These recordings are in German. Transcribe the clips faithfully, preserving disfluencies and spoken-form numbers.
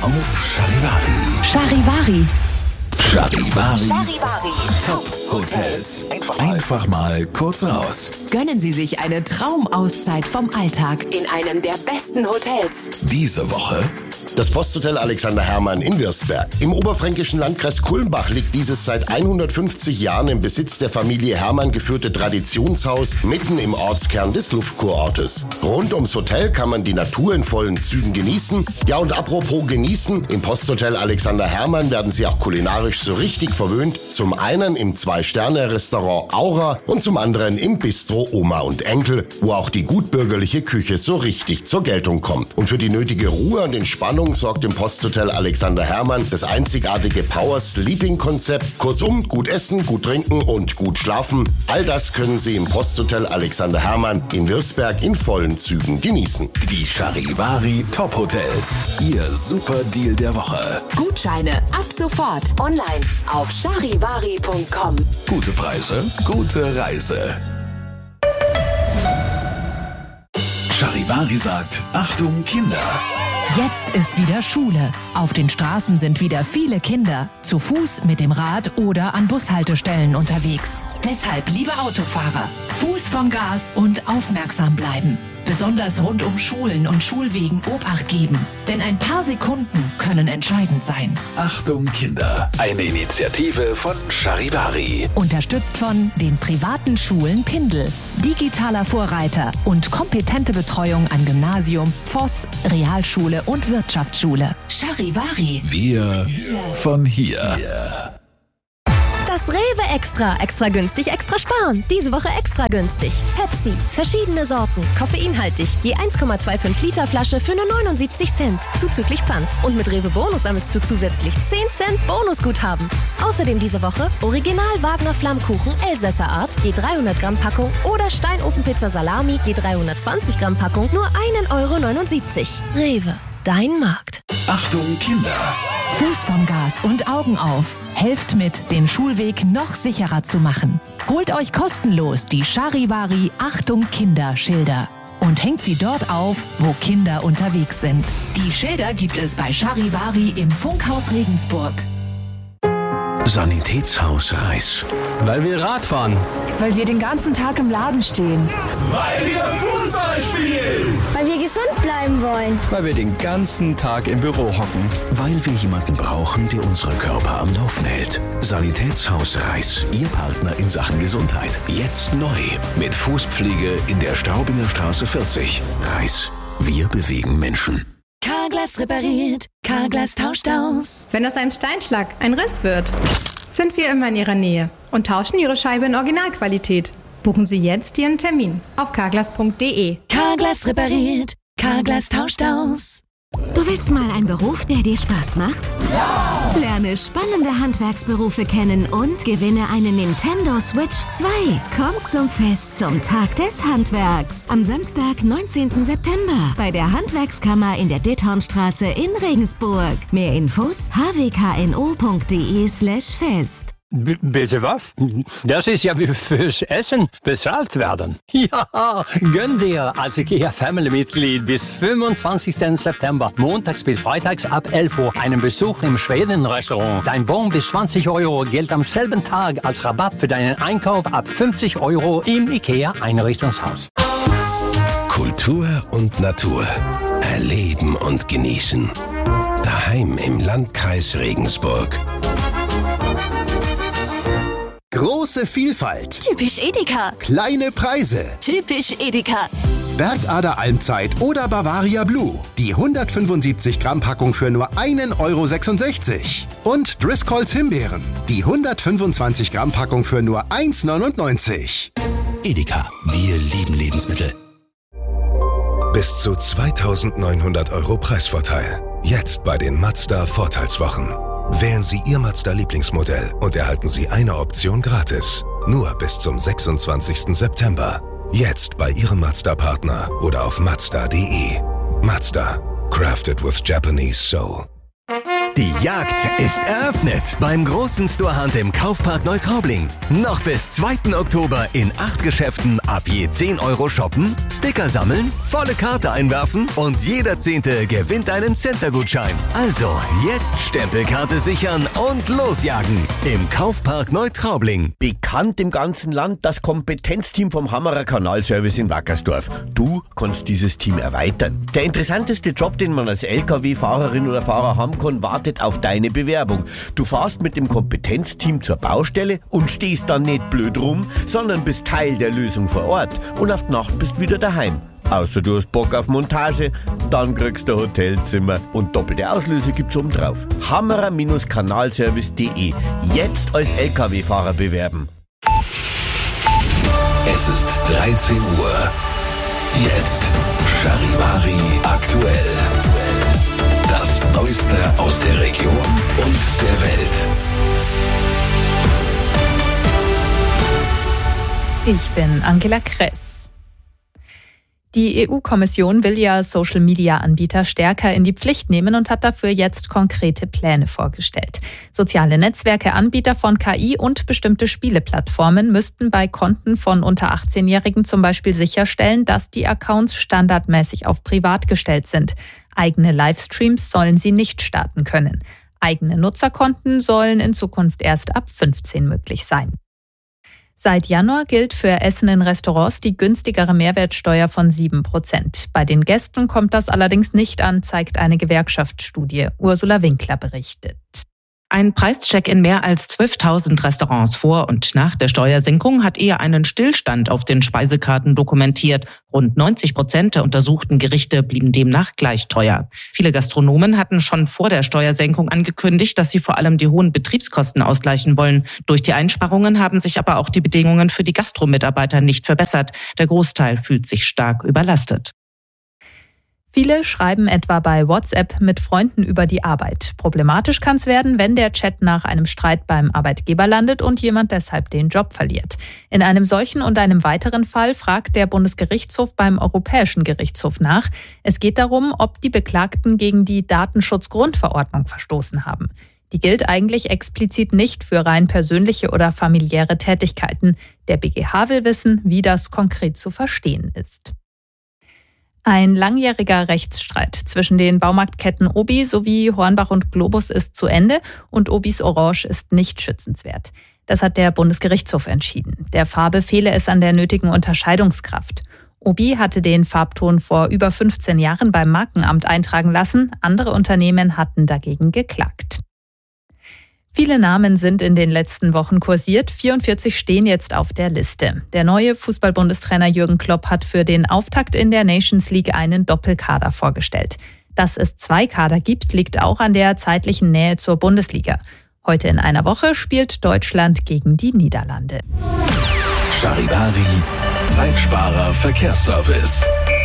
auf Charivari. Charivari. Charivari. Charivari. Top Hotels. Einfach mal kurz raus. Gönnen Sie sich eine Traumauszeit vom Alltag in einem der besten Hotels. Diese Woche das Posthotel Alexander Hermann in Würzberg. Im oberfränkischen Landkreis Kulmbach liegt dieses seit hundertfünfzig Jahren im Besitz der Familie Hermann geführte Traditionshaus mitten im Ortskern des Luftkurortes. Rund ums Hotel kann man die Natur in vollen Zügen genießen. Ja, und apropos genießen, im Posthotel Alexander Hermann werden Sie auch kulinarisch so richtig verwöhnt. Zum einen im Zwei-Sterne-Restaurant Aura und zum anderen im Bistro Oma und Enkel, wo auch die gutbürgerliche Küche so richtig zur Geltung kommt. Und für die nötige Ruhe und Entspannung sorgt im Posthotel Alexander Hermann das einzigartige Power-Sleeping-Konzept. Kurzum, gut essen, gut trinken und gut schlafen. All das können Sie im Posthotel Alexander Hermann in Würzberg in vollen Zügen genießen. die Charivari Top Hotels. Ihr super Deal der Woche. Gutscheine ab sofort online auf charivari punkt com. Gute Preise, gute Reise. Charivari sagt, Achtung Kinder. Jetzt ist wieder Schule. Auf den Straßen sind wieder viele Kinder. Zu Fuß, mit dem Rad oder an Bushaltestellen unterwegs. Deshalb, liebe Autofahrer, Fuß vom Gas und aufmerksam bleiben. Besonders rund um Schulen und Schulwegen Obacht geben. Denn ein paar Sekunden können entscheidend sein. Achtung Kinder. Eine Initiative von Charivari. Unterstützt von den privaten Schulen Pindel, digitaler Vorreiter und kompetente Betreuung an Gymnasium, Voss, Realschule und Wirtschaftsschule. Charivari. Wir von hier. Das Rewe Extra. Extra günstig, extra sparen. Diese Woche extra günstig. Pepsi. Verschiedene Sorten. Koffeinhaltig. Je eins Komma fünfundzwanzig Liter Flasche für nur neunundsiebzig Cent. Zuzüglich Pfand. Und mit Rewe Bonus sammelst du zusätzlich zehn Cent Bonusguthaben. Außerdem diese Woche Original Wagner Flammkuchen Elsässer Art. Je dreihundert Gramm Packung. Oder Steinofenpizza Salami. Je dreihundertzwanzig Gramm Packung. Nur ein Euro neunundsiebzig. Rewe. Dein Markt. Achtung Kinder. Fuß vom Gas und Augen auf. Helft mit, den Schulweg noch sicherer zu machen. Holt euch kostenlos die Charivari Achtung Kinder Schilder und hängt sie dort auf, wo Kinder unterwegs sind. Die Schilder gibt es bei Charivari im Funkhaus Regensburg. Sanitätshaus Reis. Weil wir Rad fahren. Weil wir den ganzen Tag im Laden stehen. Weil wir Fußball spielen. Weil wir gesund bleiben wollen. Weil wir den ganzen Tag im Büro hocken. Weil wir jemanden brauchen, der unsere Körper am Laufen hält. Sanitätshaus Reis, Ihr Partner in Sachen Gesundheit. Jetzt neu mit Fußpflege in der Straubinger Straße vierzig. Reis, wir bewegen Menschen. Carglass repariert, Carglass tauscht aus. Wenn aus einem Steinschlag ein Riss wird, sind wir immer in Ihrer Nähe und tauschen Ihre Scheibe in Originalqualität. Buchen Sie jetzt Ihren Termin auf carglass punkt de. Carglass repariert, Carglass tauscht aus. Du willst mal einen Beruf, der dir Spaß macht? Ja! Lerne spannende Handwerksberufe kennen und gewinne eine Nintendo Switch zwei. Komm zum Fest zum Tag des Handwerks. Am Samstag, neunzehnten September bei der Handwerkskammer in der Dithornstraße in Regensburg. Mehr Infos h w k n o punkt de slash fest. B- bitte was? Das ist ja wie fürs Essen bezahlt werden. Ja, gönn dir als IKEA-Family-Mitglied bis fünfundzwanzigsten September, montags bis freitags ab elf Uhr, einen Besuch im Schweden-Restaurant. Dein Bon bis zwanzig Euro gilt am selben Tag als Rabatt für deinen Einkauf ab fünfzig Euro im IKEA-Einrichtungshaus. Kultur und Natur. Erleben und genießen. Daheim im Landkreis Regensburg. Große Vielfalt. Typisch Edeka. Kleine Preise. Typisch Edeka. Bergader Almzeit oder Bavaria Blue. Die hundertfünfundsiebzig Gramm Packung für nur ein Euro sechsundsechzig. Und Driscolls Himbeeren. Die hundertfünfundzwanzig Gramm Packung für nur eins neunundneunzig. Edeka, wir lieben Lebensmittel. Bis zu zweitausendneunhundert Euro Preisvorteil. Jetzt bei den Mazda Vorteilswochen. Wählen Sie Ihr Mazda-Lieblingsmodell und erhalten Sie eine Option gratis. Nur bis zum sechsundzwanzigsten September. Jetzt bei Ihrem Mazda-Partner oder auf mazda punkt de. Mazda. Crafted with Japanese soul. Die Jagd ist eröffnet beim großen Storehunt im Kaufpark Neutraubling. Noch bis zweiten Oktober in acht Geschäften Ab je zehn Euro shoppen, Sticker sammeln, volle Karte einwerfen und jeder Zehnte gewinnt einen Center-Gutschein. Also jetzt Stempelkarte sichern und losjagen im Kaufpark Neutraubling. Bekannt im ganzen Land das Kompetenzteam vom Hammerer Kanalservice in Wackersdorf. Du kannst dieses Team erweitern. Der interessanteste Job, den man als L K W-Fahrerin oder Fahrer haben kann, wartet auf deine Bewerbung. Du fahrst mit dem Kompetenzteam zur Baustelle und stehst dann nicht blöd rum, sondern bist Teil der Lösung vor Ort und auf die Nacht bist wieder daheim. Außer du hast Bock auf Montage, dann kriegst du ein Hotelzimmer und doppelte Auslöse gibt's oben drauf. hammerer Kanalservice punkt de. Jetzt als L K W-Fahrer bewerben. Es ist dreizehn Uhr. Jetzt Charivari aktuell. Das Neueste aus der Region und der Welt. Ich bin Angela Kress. Die E U-Kommission will ja Social-Media-Anbieter stärker in die Pflicht nehmen und hat dafür jetzt konkrete Pläne vorgestellt. Soziale Netzwerke, Anbieter von K I und bestimmte Spieleplattformen müssten bei Konten von unter achtzehnjährigen zum Beispiel sicherstellen, dass die Accounts standardmäßig auf privat gestellt sind. Eigene Livestreams sollen sie nicht starten können. Eigene Nutzerkonten sollen in Zukunft erst ab fünfzehn möglich sein. Seit Januar gilt für Essen in Restaurants die günstigere Mehrwertsteuer von sieben Prozent. Bei den Gästen kommt das allerdings nicht an, zeigt eine Gewerkschaftsstudie. Ursula Winkler berichtet. Ein Preischeck in mehr als zwölftausend Restaurants vor und nach der Steuersenkung hat eher einen Stillstand auf den Speisekarten dokumentiert. Rund neunzig Prozent der untersuchten Gerichte blieben demnach gleich teuer. Viele Gastronomen hatten schon vor der Steuersenkung angekündigt, dass sie vor allem die hohen Betriebskosten ausgleichen wollen. Durch die Einsparungen haben sich aber auch die Bedingungen für die Gastromitarbeiter nicht verbessert. Der Großteil fühlt sich stark überlastet. Viele schreiben etwa bei WhatsApp mit Freunden über die Arbeit. Problematisch kann es werden, wenn der Chat nach einem Streit beim Arbeitgeber landet und jemand deshalb den Job verliert. In einem solchen und einem weiteren Fall fragt der Bundesgerichtshof beim Europäischen Gerichtshof nach. Es geht darum, ob die Beklagten gegen die Datenschutzgrundverordnung verstoßen haben. Die gilt eigentlich explizit nicht für rein persönliche oder familiäre Tätigkeiten. Der B G H will wissen, wie das konkret zu verstehen ist. Ein langjähriger Rechtsstreit zwischen den Baumarktketten Obi sowie Hornbach und Globus ist zu Ende und Obis Orange ist nicht schützenswert. Das hat der Bundesgerichtshof entschieden. Der Farbe fehle es an der nötigen Unterscheidungskraft. Obi hatte den Farbton vor über fünfzehn Jahren beim Markenamt eintragen lassen. Andere Unternehmen hatten dagegen geklagt. Viele Namen sind in den letzten Wochen kursiert. vierundvierzig stehen jetzt auf der Liste. Der neue Fußball-Bundestrainer Jürgen Klopp hat für den Auftakt in der Nations League einen Doppelkader vorgestellt. Dass es zwei Kader gibt, liegt auch an der zeitlichen Nähe zur Bundesliga. Heute in einer Woche spielt Deutschland gegen die Niederlande. Charivari, Zeitsparer Verkehrsservice.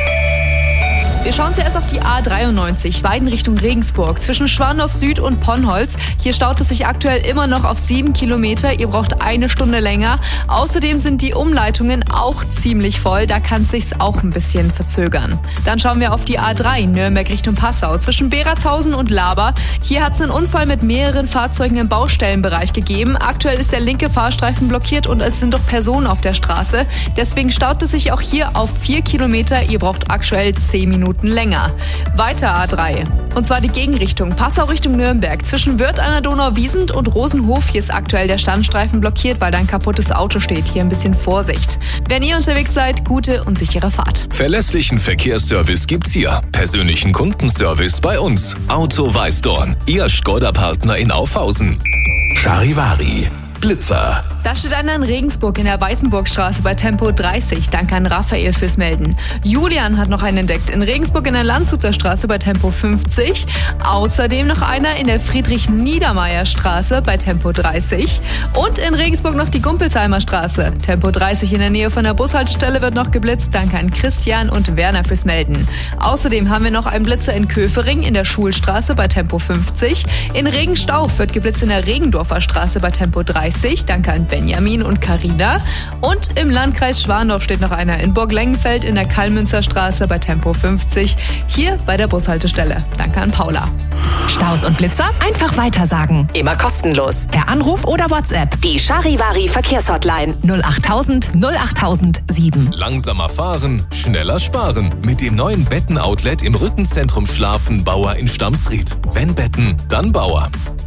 Wir schauen zuerst auf die A dreiundneunzig, Weiden Richtung Regensburg, zwischen Schwandorf Süd und Ponnholz. Hier staut es sich aktuell immer noch auf sieben Kilometer. Ihr braucht eine Stunde länger. Außerdem sind die Umleitungen auch ziemlich voll. Da kann es sich auch ein bisschen verzögern. Dann schauen wir auf die A drei, Nürnberg Richtung Passau, zwischen Beratshausen und Laber. Hier hat es einen Unfall mit mehreren Fahrzeugen im Baustellenbereich gegeben. Aktuell ist der linke Fahrstreifen blockiert und es sind doch Personen auf der Straße. Deswegen staut es sich auch hier auf vier Kilometer. Ihr braucht aktuell zehn Minuten länger. Weiter A drei. Und zwar die Gegenrichtung. Passau Richtung Nürnberg. Zwischen Wörth an der Donau-Wiesent und Rosenhof. Hier ist aktuell der Standstreifen blockiert, weil da ein kaputtes Auto steht. Hier ein bisschen Vorsicht. Wenn ihr unterwegs seid, gute und sichere Fahrt. Verlässlichen Verkehrsservice gibt's hier. Persönlichen Kundenservice bei uns. Auto Weißdorn. Ihr Skoda-Partner in Aufhausen. Charivari. Blitzer. Da steht einer in Regensburg in der Weißenburgstraße bei Tempo dreißig. Danke an Raphael fürs Melden. Julian hat noch einen entdeckt in Regensburg in der Landshuter Straße bei Tempo fünfzig. Außerdem noch einer in der Friedrich-Niedermeyer-Straße bei Tempo dreißig. Und in Regensburg noch die Gumpelsheimer Straße. Tempo dreißig in der Nähe von der Bushaltestelle wird noch geblitzt. Danke an Christian und Werner fürs Melden. Außerdem haben wir noch einen Blitzer in Köfering in der Schulstraße bei Tempo fünfzig. In Regenstauf wird geblitzt in der Regendorfer Straße bei Tempo dreißig. Danke an Benjamin und Carina. Und im Landkreis Schwandorf steht noch einer in Burglengenfeld in der Kallmünzerstraße bei Tempo fünfzig, hier bei der Bushaltestelle. Danke an Paula. Staus und Blitzer? Einfach weitersagen. Immer kostenlos. Per Anruf oder WhatsApp. Die Charivari Verkehrshotline null achttausend null achttausend sieben. Langsamer fahren, schneller sparen. Mit dem neuen Betten-Outlet im Rückenzentrum Schlafen Bauer in Stamsried. Wenn Betten, dann Bauer.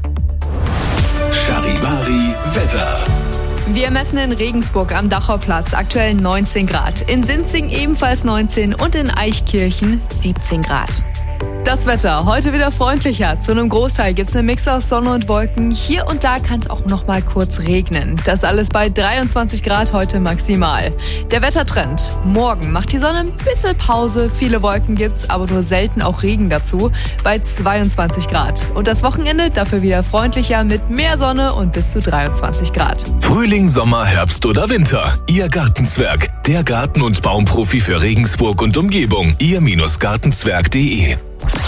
Charivari Wetter. Wir messen in Regensburg am Dachauplatz aktuell neunzehn Grad, in Sinzing ebenfalls neunzehn und in Eichkirchen siebzehn Grad. Das Wetter, heute wieder freundlicher. Zu einem Großteil gibt es einen Mix aus Sonne und Wolken. Hier und da kann es auch noch mal kurz regnen. Das alles bei dreiundzwanzig Grad heute maximal. Der Wettertrend. Morgen macht die Sonne ein bisschen Pause. Viele Wolken gibt's, aber nur selten auch Regen dazu. Bei zweiundzwanzig Grad. Und das Wochenende dafür wieder freundlicher mit mehr Sonne und bis zu dreiundzwanzig Grad. Frühling, Sommer, Herbst oder Winter. Ihr Gartenzwerg. Der Garten- und Baumprofi für Regensburg und Umgebung. ihr Gartenzwerg punkt de.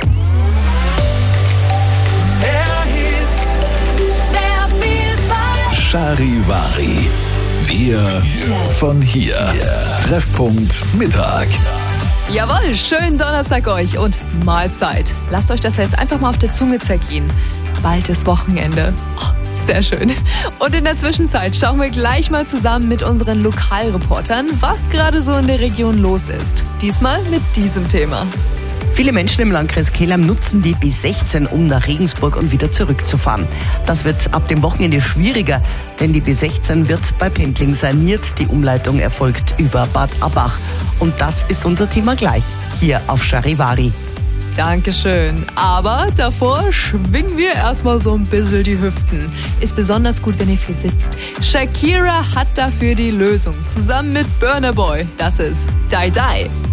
Charivari. Wir von hier. Treffpunkt Mittag. Jawohl, schönen Donnerstag euch und Mahlzeit. Lasst euch das jetzt einfach mal auf der Zunge zergehen. Bald ist Wochenende. Oh, sehr schön. Und in der Zwischenzeit schauen wir gleich mal zusammen mit unseren Lokalreportern, was gerade so in der Region los ist. Diesmal mit diesem Thema. Viele Menschen im Landkreis Kelheim nutzen die B sechzehn, um nach Regensburg und wieder zurückzufahren. Das wird ab dem Wochenende schwieriger, denn die B sechzehn wird bei Pendling saniert. Die Umleitung erfolgt über Bad Abbach. Und das ist unser Thema gleich, hier auf Charivari. Dankeschön. Aber davor schwingen wir erstmal so ein bisschen die Hüften. Ist besonders gut, wenn ihr viel sitzt. Shakira hat dafür die Lösung. Zusammen mit Burna Boy. Das ist Die Die.